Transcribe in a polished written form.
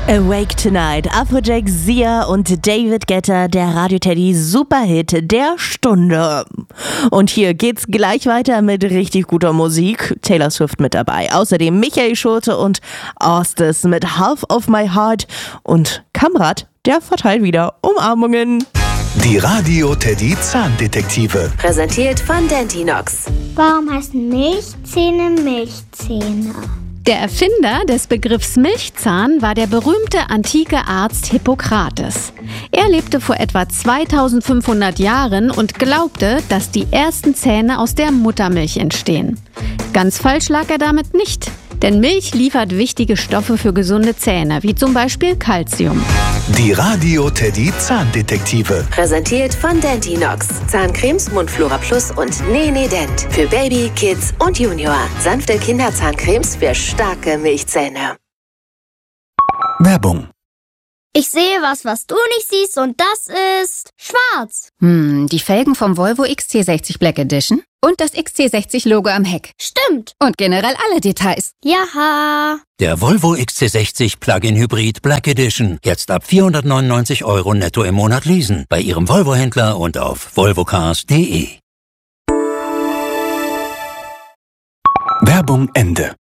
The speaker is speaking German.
Awake Tonight, Afrojack, Sia und David Guetta, der Radio-Teddy Superhit der Stunde. Und hier geht's gleich weiter mit richtig guter Musik. Taylor Swift mit dabei. Außerdem Michael Schulte und Ostis mit Half of My Heart. Und Kamrat, der verteilt wieder Umarmungen. Die Radio-Teddy Zahndetektive. Präsentiert von Dentinox. Warum heißen Milchzähne Milchzähne? Der Erfinder des Begriffs Milchzahn war der berühmte antike Arzt Hippokrates. Er lebte vor etwa 2500 Jahren und glaubte, dass die ersten Zähne aus der Muttermilch entstehen. Ganz falsch lag er damit nicht, denn Milch liefert wichtige Stoffe für gesunde Zähne, wie zum Beispiel Calcium. Die Radio-Teddy Zahndetektive. Präsentiert von Dentinox. Zahncremes, Mundflora Plus und Nenedent. Für Baby, Kids und Junior. Sanfte Kinderzahncremes für starke Milchzähne. Werbung. Ich sehe was du nicht siehst, und das ist schwarz. Die Felgen vom Volvo XC60 Black Edition und das XC60-Logo am Heck. Stimmt. Und generell alle Details. Jaha. Der Volvo XC60 Plug-in Hybrid Black Edition. Jetzt ab 499 € netto im Monat leasen. Bei Ihrem Volvo-Händler und auf volvocars.de. Werbung Ende.